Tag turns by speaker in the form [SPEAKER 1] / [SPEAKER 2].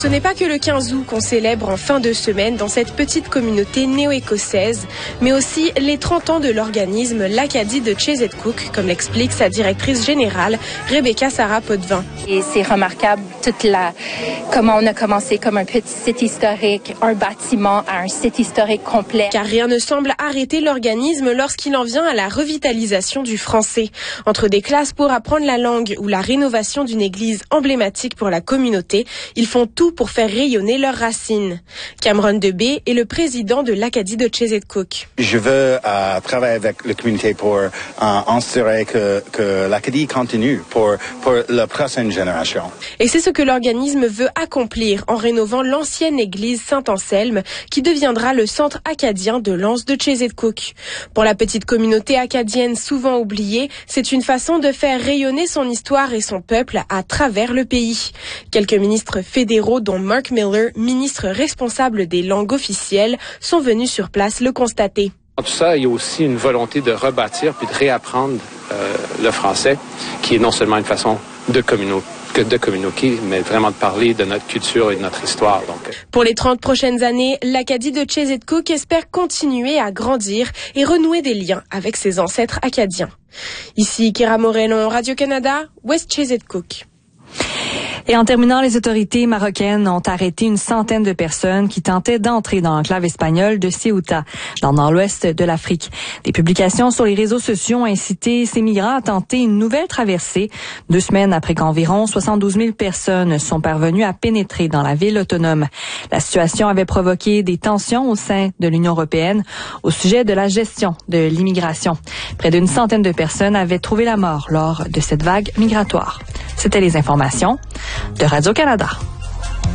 [SPEAKER 1] Ce n'est pas que le 15 août qu'on célèbre en fin de semaine dans cette petite communauté néo-écossaise, mais aussi les 30 ans de l'organisme l'Acadie de Chézet-Cook, comme l'explique sa directrice générale, Rebecca Sarah Potvin.
[SPEAKER 2] Et c'est remarquable comment on a commencé comme un petit site historique, un bâtiment à un site historique complet.
[SPEAKER 1] Car rien ne semble arrêter l'organisme lorsqu'il en vient à la revitalisation du français. Entre des classes pour apprendre la langue ou la rénovation d'une église emblématique pour la communauté, ils font tout pour faire rayonner leurs racines. Cameron Debé est le président de l'Acadie de Chézet-Cook.
[SPEAKER 3] Je veux travailler avec la communauté pour assurer que l'Acadie continue pour la prochaine génération.
[SPEAKER 1] Et c'est ce que l'organisme veut accomplir en rénovant l'ancienne église Saint-Anselme qui deviendra le centre acadien de l'Anse de Chézet-Cook. Pour la petite communauté acadienne souvent oubliée, c'est une façon de faire rayonner son histoire et son peuple à travers le pays. Quelques ministres fédéraux dont Mark Miller, ministre responsable des langues officielles, sont venus sur place le constater.
[SPEAKER 4] Dans tout ça, il y a aussi une volonté de rebâtir puis de réapprendre le français, qui est non seulement une façon de communiquer, mais vraiment de parler de notre culture et de notre histoire.
[SPEAKER 1] Pour les 30 prochaines années, l'Acadie de Chézet-Cook espère continuer à grandir et renouer des liens avec ses ancêtres acadiens. Ici Kira Morellon, Radio-Canada, West Chézet-Cook.
[SPEAKER 5] Et en terminant, les autorités marocaines ont arrêté une centaine de personnes qui tentaient d'entrer dans l'enclave espagnole de Ceuta, dans le nord-ouest de l'Afrique. Des publications sur les réseaux sociaux ont incité ces migrants à tenter une nouvelle traversée, 2 semaines après qu'environ 72 000 personnes sont parvenues à pénétrer dans la ville autonome. La situation avait provoqué des tensions au sein de l'Union européenne au sujet de la gestion de l'immigration. Près d'une centaine de personnes avaient trouvé la mort lors de cette vague migratoire. C'était les informations de Radio-Canada.